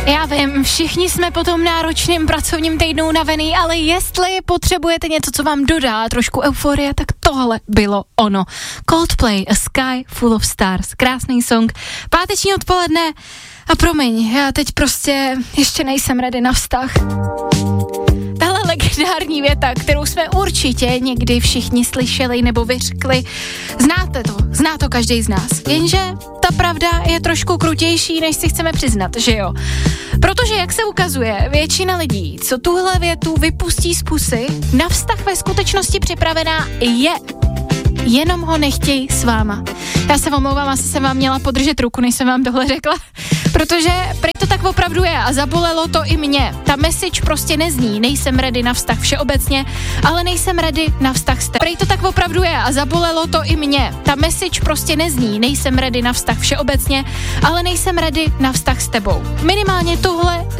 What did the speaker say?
Já vím, všichni jsme po tom náročným pracovním týdnu unavený, ale jestli potřebujete něco, co vám dodá trošku euforie, tak tohle bylo ono. Coldplay, A Sky Full of Stars, krásný song, páteční odpoledne a promiň, já teď prostě ještě nejsem ready na vztah. Tahle legendární věta, kterou jsme určitě někdy všichni slyšeli nebo vyřkli, zná to každý z nás, jenže ta pravda je trošku krutější, než si chceme přiznat, že jo? Protože, jak se ukazuje, většina lidí, co tuhle větu vypustí z pusy, na vztah ve skutečnosti připravená je. Jenom ho nechtějí s váma. Já se omlouvám, asi jsem vám měla podržet ruku, než jsem vám tohle řekla, protože prý to tak opravdu je a zabolelo to i mě. Ta message prostě nezní, nejsem ready na vztah všeobecně, ale nejsem ready na vztah s tebou. Prý to tak opravdu je a zabolelo to i mě. Ta message prostě nezní, nejsem ready na vztah všeobecně, ale nejsem ready na vztah s tebou. Minimálně tohle